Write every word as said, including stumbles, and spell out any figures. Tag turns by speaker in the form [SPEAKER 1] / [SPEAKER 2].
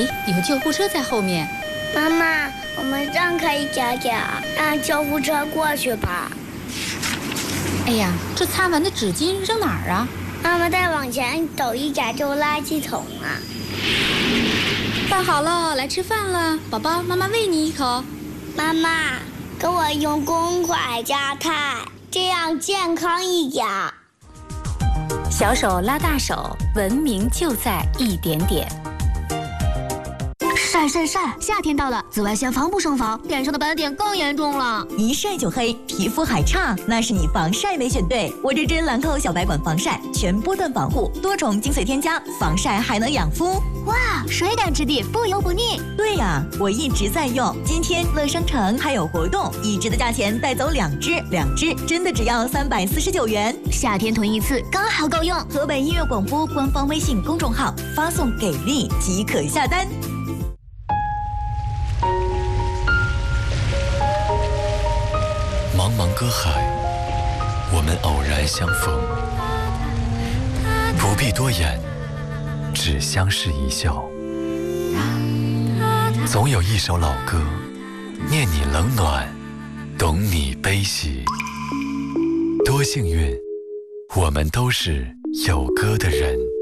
[SPEAKER 1] 咦，有救护车在后面。
[SPEAKER 2] 妈妈，我们让开一点点，让救护车过去吧。
[SPEAKER 1] 哎呀，这擦完的纸巾扔哪儿啊？
[SPEAKER 2] 妈妈再往前走一点就垃圾桶了。
[SPEAKER 1] 饭好了，来吃饭了，宝宝，妈妈喂你一口。
[SPEAKER 2] 妈妈，给我用公筷夹菜，这样健康一点。
[SPEAKER 1] 小手拉大手，文明就在一点点。
[SPEAKER 3] 晒晒晒！夏天到了，紫外线防不胜防，脸上的斑点更严重了。
[SPEAKER 4] 一晒就黑，皮肤还差，那是你防晒没选对。我这支兰蔻小白管防晒，全波段防护，多重精粹添加，防晒还能养肤。
[SPEAKER 3] 哇，水感质地，不油不腻。
[SPEAKER 4] 对呀、啊，我一直在用。今天乐商城还有活动，一支的价钱带走两支，两支真的只要三百四十九元。
[SPEAKER 3] 夏天囤一次刚好够用。
[SPEAKER 4] 河北音乐广播官方微信公众号发送“给力”即可下单。
[SPEAKER 5] 茫茫歌海，我们偶然相逢，不必多言，只相视一笑。总有一首老歌，念你冷暖，懂你悲喜。多幸运，我们都是有歌的人。